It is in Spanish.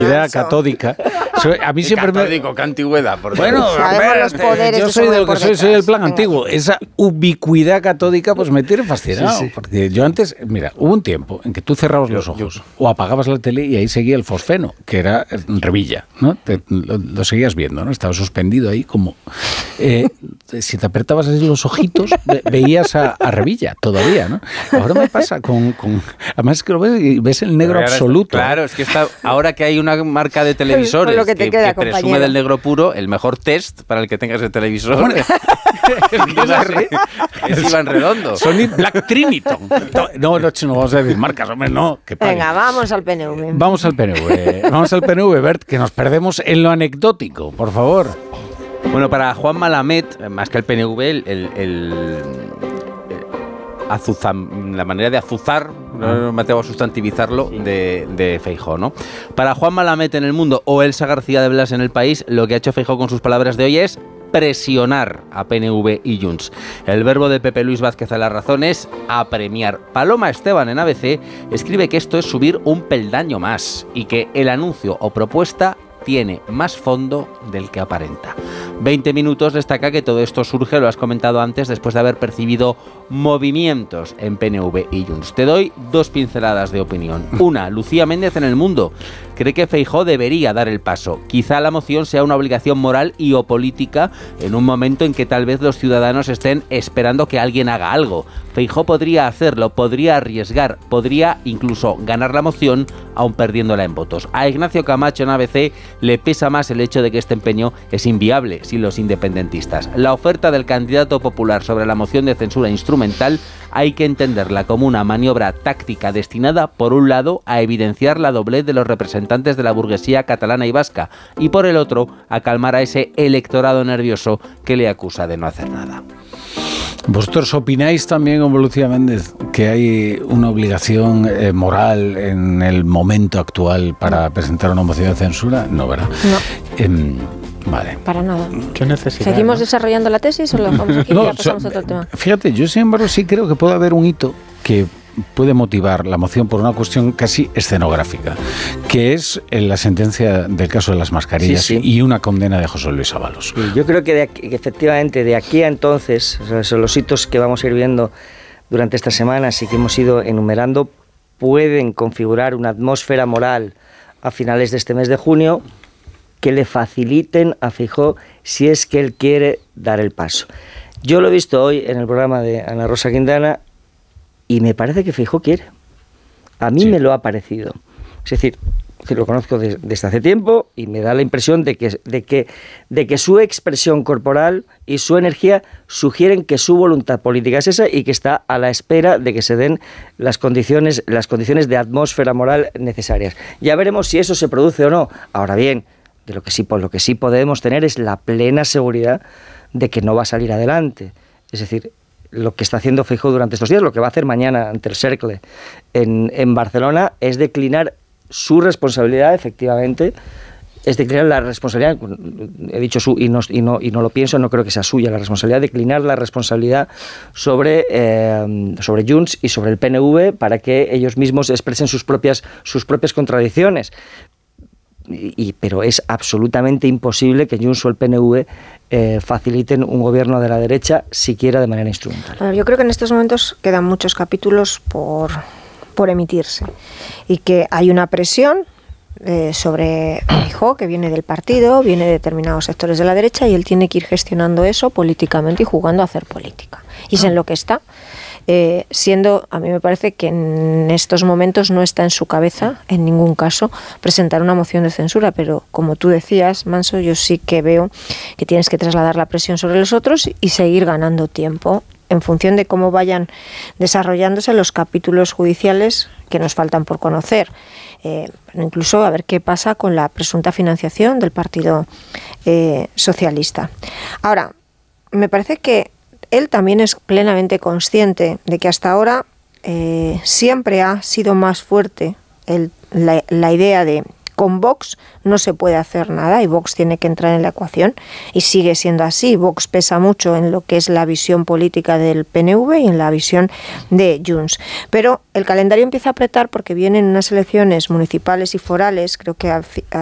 Idea catódica. A mí siempre catódico, qué antigüedad. Bueno, los poderes yo soy del que soy el plan antiguo. Esa ubicuidad catódica pues me tiene fascinado. Sí. Porque yo antes, mira, hubo un tiempo en que tú cerrabas los ojos o apagabas la tele y ahí seguía el fosfeno, que era Revilla, ¿no? Lo seguías viendo, ¿no? Estaba suspendido ahí como... si te apretabas así los ojitos, veías a Revilla todavía, ¿no? Ahora me pasa con además es que lo ves y ves el negro absoluto. Claro, es que ahora que hay una marca de televisores que presume del negro puro, el mejor test para el que tengas el televisor es Iván Redondo. Sony Black Triniton. No vamos a decir marcas, hombre, no. Venga, vamos al PNV. Vamos al PNV, Bert, que nos perdemos en lo anecdótico, por favor. Bueno, para Juan Malamet, más que el PNV, la manera de azuzar, no me atrevo a sustantivizarlo, de Feijóo, ¿no? Para Juan Malamet en El Mundo o Elsa García de Blas en El País, lo que ha hecho Feijóo con sus palabras de hoy es presionar a PNV y Junts. El verbo de Pepe Luis Vázquez a La Razón es apremiar. Paloma Esteban en ABC escribe que esto es subir un peldaño más y que el anuncio o propuesta tiene más fondo del que aparenta. 20 minutos destaca que todo esto surge, lo has comentado antes, después de haber percibido movimientos en PNV y Junts. Te doy dos pinceladas de opinión. Una, Lucía Méndez en El Mundo cree que Feijóo debería dar el paso. Quizá la moción sea una obligación moral y o política en un momento en que tal vez los ciudadanos estén esperando que alguien haga algo. Feijóo podría hacerlo, podría arriesgar, podría incluso ganar la moción aun perdiéndola en votos. A Ignacio Camacho en ABC le pesa más el hecho de que este empeño es inviable sin los independentistas. La oferta del candidato popular sobre la moción de censura instrumental hay que entenderla como una maniobra táctica destinada, por un lado, a evidenciar la doblez de los representantes de la burguesía catalana y vasca, y por el otro, a calmar a ese electorado nervioso que le acusa de no hacer nada. ¿Vosotros opináis también, como Lucía Méndez, que hay una obligación moral en el momento actual para presentar una moción de censura? No, ¿verdad? No. Vale. Para nada. ¿Qué necesidad? ¿Seguimos desarrollando la tesis o lo dejamos aquí y ya pasamos a otro tema? Fíjate, yo sin embargo sí creo que puede haber un hito que puede motivar la moción por una cuestión casi escenográfica, que es la sentencia del caso de las mascarillas y una condena de José Luis Ábalos. Sí, yo creo que efectivamente de aquí a entonces, o sea, son los hitos que vamos a ir viendo durante estas semanas y que hemos ido enumerando, pueden configurar una atmósfera moral a finales de este mes de junio que le faciliten a Feijóo si es que él quiere dar el paso. Yo lo he visto hoy en el programa de Ana Rosa Quintana y me parece que Feijóo quiere. A mí me lo ha parecido. Es decir, que lo conozco desde hace tiempo y me da la impresión de que su expresión corporal y su energía sugieren que su voluntad política es esa y que está a la espera de que se den las condiciones de atmósfera moral necesarias. Ya veremos si eso se produce o no. Ahora bien, lo que sí podemos tener es la plena seguridad de que no va a salir adelante. Es decir, lo que está haciendo Feijóo durante estos días, lo que va a hacer mañana ante el Cercle en Barcelona, es declinar su responsabilidad, efectivamente, es declinar la responsabilidad, he dicho y no lo pienso, no creo que sea suya la responsabilidad, declinar la responsabilidad sobre Junts y sobre el PNV para que ellos mismos expresen sus propias contradicciones. Pero es absolutamente imposible que Junts o el PNV faciliten un gobierno de la derecha siquiera de manera instrumental. Bueno, yo creo que en estos momentos quedan muchos capítulos por emitirse y que hay una presión sobre Feijóo que viene del partido, viene de determinados sectores de la derecha y él tiene que ir gestionando eso políticamente y jugando a hacer política. Y es en lo que está. A mí me parece que en estos momentos no está en su cabeza, en ningún caso, presentar una moción de censura, pero como tú decías, Manso, yo sí que veo que tienes que trasladar la presión sobre los otros y seguir ganando tiempo en función de cómo vayan desarrollándose los capítulos judiciales que nos faltan por conocer. Incluso a ver qué pasa con la presunta financiación del Partido Socialista. Ahora, me parece que él también es plenamente consciente de que hasta ahora siempre ha sido más fuerte la idea de con Vox no se puede hacer nada y Vox tiene que entrar en la ecuación y sigue siendo así. Vox pesa mucho en lo que es la visión política del PNV y en la visión de Junts. Pero el calendario empieza a apretar porque vienen unas elecciones municipales y forales, creo que